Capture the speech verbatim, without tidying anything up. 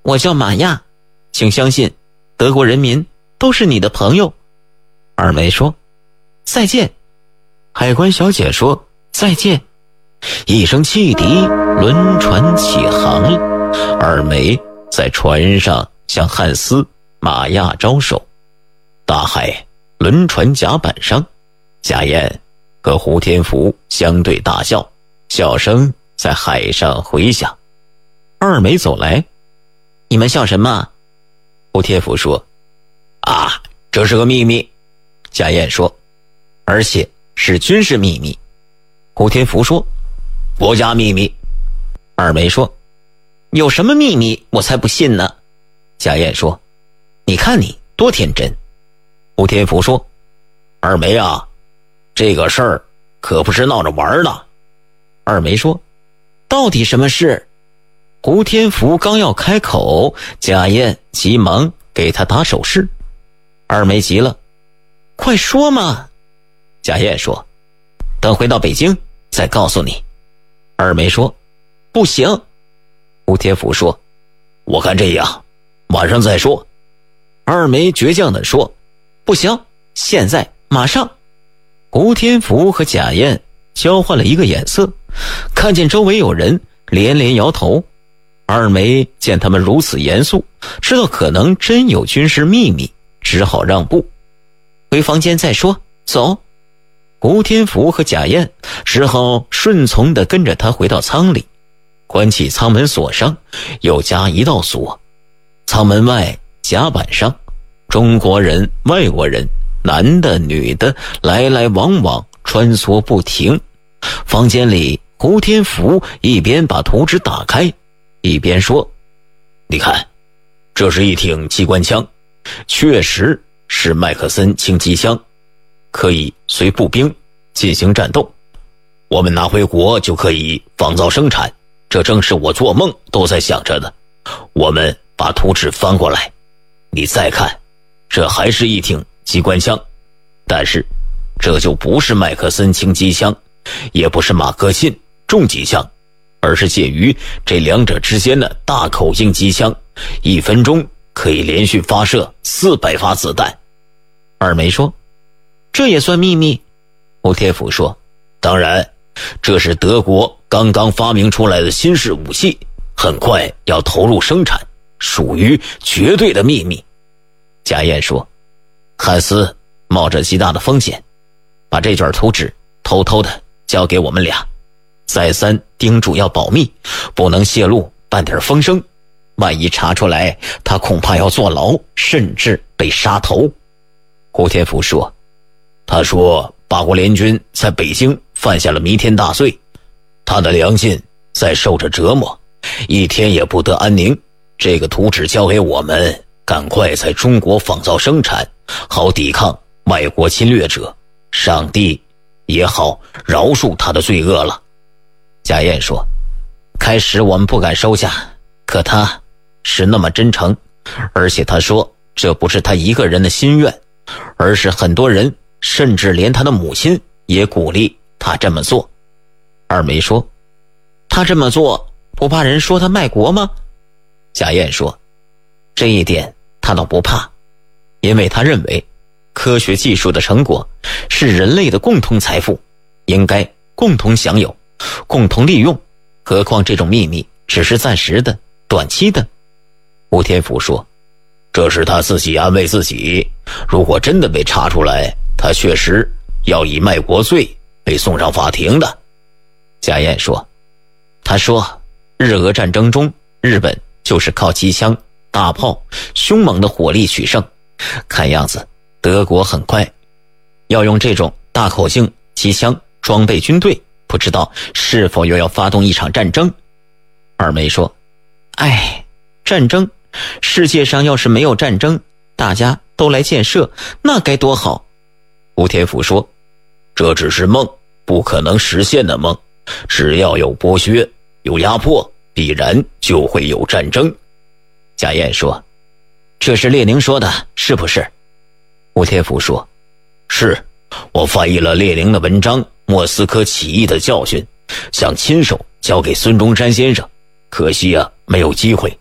我叫玛亚，请相信，德国人民都是你的朋友。”二梅说：“再见。”海关小姐说：“再见。”一声汽笛，轮船起航了。二梅在船上向汉斯、玛亚招手。大海轮船甲板上，贾燕和胡天福相对大笑，笑声在海上回响。二梅走来：“你们笑什么？”胡天福说：“啊，这是个秘密。”贾燕说：“而且是军事秘密。”胡天福说：“国家秘密。”二梅说：“有什么秘密我才不信呢。”贾燕说：“你看你多天真。”胡天福说：“二梅啊，这个事儿可不是闹着玩的。”二梅说：“到底什么事？”胡天福刚要开口，贾燕急忙给他打手势。二梅急了：“快说嘛！”贾燕说：“等回到北京再告诉你。”二梅说：“不行。”胡天福说：“我看这样，晚上再说。”二梅倔强地说：“不行，现在马上。”胡天福和贾燕交换了一个眼色，看见周围有人，连连摇头。二梅见他们如此严肃，知道可能真有军事秘密，只好让步：“回房间再说，走。”胡天福和贾燕只好顺从地跟着他回到舱里，关起舱门锁上，又加一道锁。舱门外甲板上，中国人、外国人，男的女的，来来往往，穿梭不停。房间里，胡天福一边把图纸打开，一边说：“你看，这是一挺机关枪，确实是麦克森轻机枪，可以随步兵进行战斗。我们拿回国就可以仿造生产，这正是我做梦都在想着的。”我们把图纸翻过来，你再看，这还是一挺机关枪，但是这就不是麦克森轻机枪，也不是马克沁重机枪，而是介于这两者之间的大口径机枪，一分钟可以连续发射四百发子弹。二梅说：“这也算秘密？”胡天福说：“当然，这是德国刚刚发明出来的新式武器，很快要投入生产，属于绝对的秘密。”贾燕说：“汉斯冒着极大的风险，把这卷图纸偷偷的交给我们俩，再三叮嘱要保密，不能泄露半点风声，万一查出来，他恐怕要坐牢，甚至被杀头。”胡天福说：“他说八国联军在北京犯下了弥天大罪，他的良心在受着折磨，一天也不得安宁。这个图纸交给我们，赶快在中国仿造生产，好抵抗外国侵略者，上帝也好饶恕他的罪恶了。”贾燕说：“开始我们不敢收下，可他是那么真诚，而且他说这不是他一个人的心愿，而是很多人，甚至连他的母亲也鼓励他这么做。”二梅说：“他这么做不怕人说他卖国吗？”贾燕说：“这一点他倒不怕，因为他认为科学技术的成果是人类的共同财富，应该共同享有，共同利用，何况这种秘密只是暂时的、短期的。”胡天福说：“这是他自己安慰自己，如果真的被查出来，他确实要以卖国罪被送上法庭的。”贾燕说：“他说日俄战争中，日本就是靠机枪、大炮、凶猛的火力取胜，看样子德国很快要用这种大口径机枪装备军队，不知道是否又要发动一场战争。”二梅说：“哎，战争，世界上要是没有战争，大家都来建设，那该多好。”胡天福说：“这只是梦，不可能实现的梦，只要有剥削，有压迫，必然就会有战争。”贾燕说：“这是列宁说的，是不是？”胡天福说：“是，我翻译了列宁的文章《莫斯科起义的教训》，想亲手交给孙中山先生，可惜啊，没有机会。